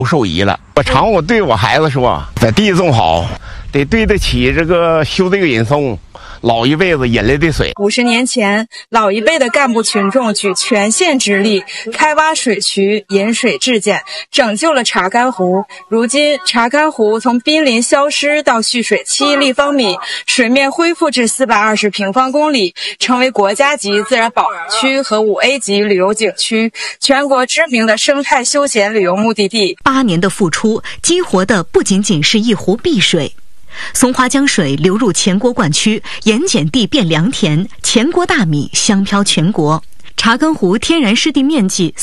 不受益了。我常我对我孩子说，在地种好，得对得起这个修这个引松老一辈子引来的水。 50年前，老一辈的干部群众举全县之力开挖水渠，引水至简，拯救了查干湖。如今，查干湖从濒临消失到蓄水7立方米，水面恢复至420平方公里，成为国家级自然保护区和5A 级旅游景区，全国知名的生态休闲旅游目的地。 8年的付出，激活的不仅仅是一湖碧水。松花江水流入前国管区，盐碱地变良田，前国大米香飘全国。查干湖天然湿地面积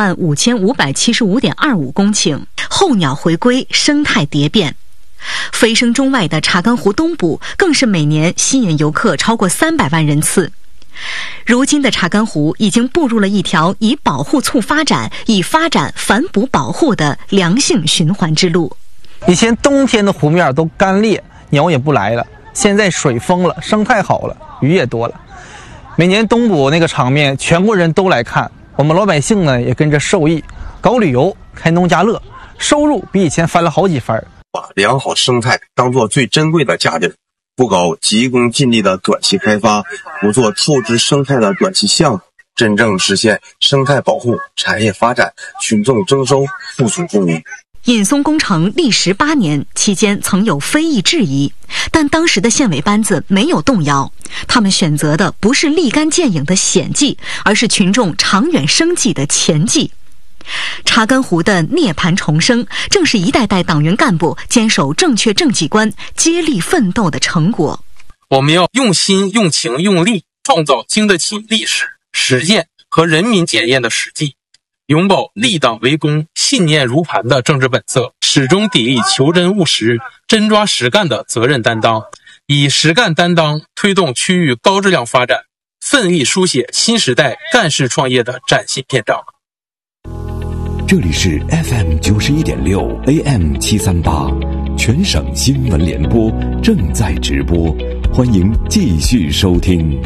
45575.25公顷，候鸟回归，生态蝶变。飞升中外的查干湖东部更是每年吸引游客超过300万人次。如今的查干湖已经步入了一条以保护促发展，以发展反哺保护的良性循环之路。 以前冬天的湖面都干裂，鸟也不来了，现在水丰了，生态好了，鱼也多了。每年冬捕那个场面，全国人都来看，我们老百姓呢也跟着受益，搞旅游，开农家乐，收入比以前翻了好几番。 把良好生态当作最珍贵的价值，不搞急功近利的短期开发，不做透支生态的短期项目，真正实现生态保护、产业发展、群众增收、富庶共赢。 引松工程历时8年，期间曾有非议质疑，但当时的县委班子没有动摇，他们选择的不是立竿见影的险计，而是群众长远生计的前计。查干湖的涅槃重生，正是一代代党员干部坚守正确政绩观、接力奋斗的成果。 我们要用心、用情、用力，创造经得起历史、实践和人民检验的实际，永葆立党为公、信念如磐的政治本色，始终砥砺求真务实、真抓实干的责任担当，以实干担当推动区域高质量发展，奋力书写新时代干事创业的崭新篇章。 这里是 FM 91.6 AM 738，全省新闻联播正在直播，欢迎继续收听。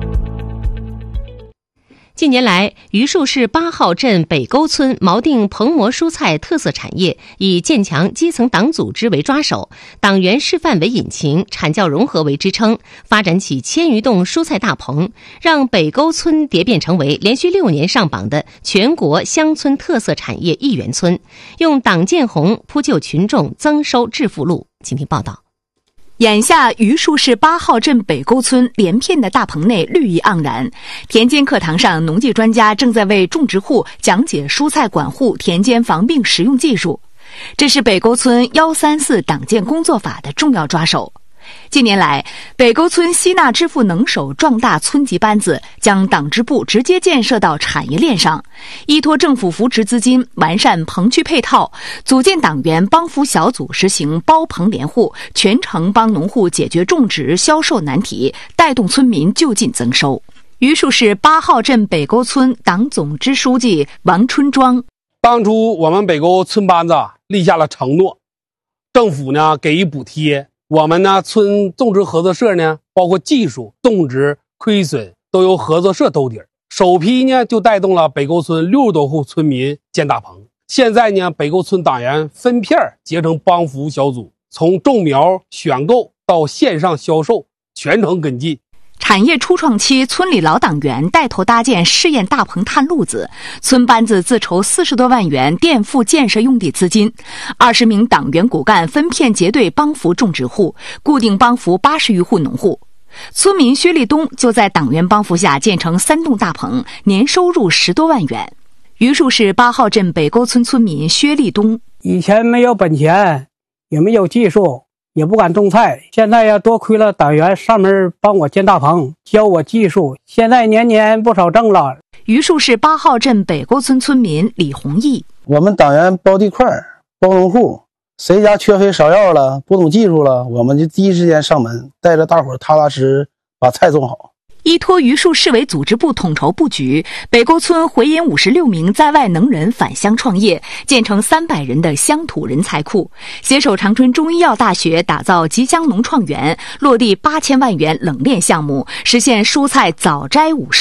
近年来，榆树市8号镇北沟村锚定棚膜蔬菜特色产业，以建强基层党组织为抓手，党员示范为引擎，产教融合为支撑，发展起1000余栋蔬菜大棚，让北沟村蝶变成为连续6年上榜的全国乡村特色产业1元村，用党建红铺就群众增收致富路。请听报道。 眼下榆树市8号镇北沟村连片的大棚内绿意盎然，田间课堂上农技专家正在为种植户讲解蔬菜管护、田间防病实用技术，这是北沟村134党建工作法的重要抓手。近年来，北沟村吸纳支付能手，壮大村级班子，将党支部直接建设到产业链上，依托政府扶持资金，完善棚区配套，组建党员帮扶小组，实行包棚联户，全程帮农户解决种植销售难题，带动村民就近增收。榆树市8号镇北沟村党总支书记王春庄： 当初我们北沟村班子立下了承诺，政府呢给予补贴，我们呢村种植合作社呢，包括技术、种植、亏损都由合作社兜底儿。首批呢就带动了北沟村60多户村民建大棚。现在呢，北沟村党员分片结成帮扶小组，从种苗、选购到线上销售，全程跟进。 产业初创期，村里老党员带头搭建试验大棚探路子，村班子自筹40多万元垫付建设用地资金，20名党员骨干分片结队帮扶种植户，固定帮扶80余户农户。村民薛立东就在党员帮扶下建成3栋大棚，年收入10多万元。榆树市8号镇北沟村村民薛立东： 以前没有本钱，也没有技术，也不敢种菜，现在呀多亏了党员上门帮我建大棚，教我技术，现在年年不少挣了。 榆树市8号镇北沟村村民李红义： 我们党员包地块、包农户，谁家缺肥少药了，不懂技术了，我们就第一时间上门，带着大伙踏踏实实把菜种好。 依托榆树市委组织部统筹布局，北沟村回引56名在外能人返乡创业，建成300人的乡土人才库，携手长春中医药大学打造吉祥农创园，落地8000万元冷链项目，实现蔬菜早摘午售。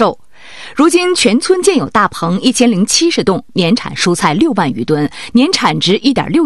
如今全村建有大棚1070栋，年产蔬菜6万余吨，年产值1.6